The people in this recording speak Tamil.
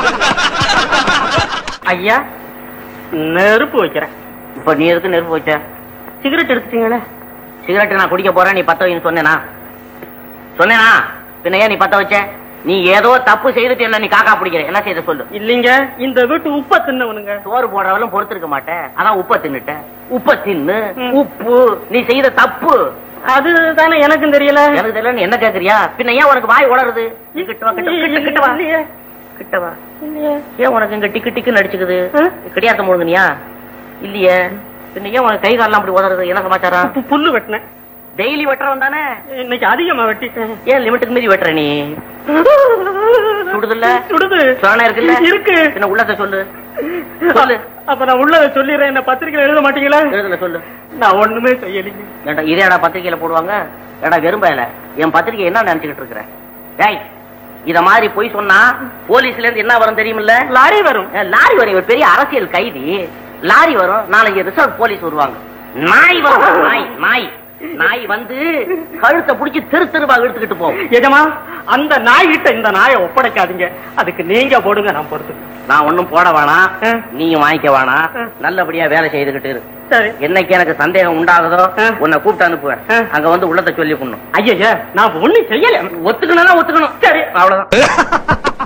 ஐயா, நெருப்பு வைக்கிறேன். இப்ப நீ எதுக்கு நெருப்பு வச்ச? சிகரெட் எடுத்துட்டீங்களே. சிகரெட் நான் குடிக்க போறேன், நீ பத்த வைன்னு சொன்னேனா? பின்ன ஏன் நீ பத்த வச்ச? நீ ஏதோ தப்பு செய்துட்டு என்ன நீ காக்கா பிடிக்கிற, என்ன செய்த சொல்லு. இல்லீங்க, இந்த வீட்டு உப்ப தின்னவனுங்க. சோறு போடுறவளும் பொறுத்திருக்க மாட்டேன், அதான் உப்ப தின்னுட்ட. உப்ப தின்னு உப்பு, நீ செய்த தப்பு. அதுதானே எனக்கும் தெரியல. எனக்கு தெரியல என்ன கேக்குறியா? பின்ன ஏன் உனக்கு வாய் உளருது? கிட்டவா ஏன் உனக்கு இங்க டிக்கு டிக்கு நடிச்சுக்குது? கிடையாத முழுங்கனியா இல்லையே? பின்ன ஏன் உனக்கு கை காலெல்லாம் அப்படி உதறது? என்ன சமாச்சாரம்? புல்லு வெட்டினேன். டெய்லி வெட்டுறவன் தானே, இன்னைக்கு அதிகமா வெட்டிட்டேன். ஏன் லிமிட்டுக்கு மீறி வெட்டுற நீ? சுடுதுல்ல? சுடுது. சொரணை இருக்குல்ல? இருக்கு. என்ன உள்ளத சொல்லு சொல்லு. அப்ப நான் உள்ளத சொல்லிடுறேன். என்ன பத்திரிகையில எழுத மாட்டீங்களா? எழுதுல சொல்லு. நான் ஒண்ணுமே செய்யலீங்க. ஏண்டா இதேடா பத்திரிகையில போடுவாங்க? ஏடா வெறும்பயல, என் பத்திரிகை என்ன நினைச்சுக்கிட்டு இருக்கிற? டேய், இத மாதிரி போய் சொன்னா போலீஸ்ல இருந்து என்ன வரும் தெரியுமில்ல? லாரி வரும். லாரி வரும். ஒரு பெரிய அரசியல் கைதி. லாரி வரும், நாளைக்கு ரிசர்வ் போலீஸ் வருவாங்க. நாய் வரும். நாய் நாய் நாய் வந்து கழுத்தை புடிச்சு தெருவா இழுத்துக்கிட்டு போகும். எஜமா, அந்த நாய் கிட்ட இந்த நாயை ஒப்படைக்காதீங்க. அதுக்கு நீங்க போடுங்க, நான் பொறுத்து. நான் ஒண்ணும் போட வேணாம், நீயும் வாங்கிக்க வேணாம். நல்லபடியா வேலை செய்துகிட்டு இரு. சரி. என்னைக்கு எனக்கு சந்தேகம் உண்டாகுதோ உன்னை கூப்பிட்டு அனுப்புவேன். அங்க வந்து உள்ளத்தை சொல்லி பண்ணும். ஐயா, நான் ஒண்ணும் செய்யல. ஒத்துக்கணும். சரி, அவ்வளவுதான்.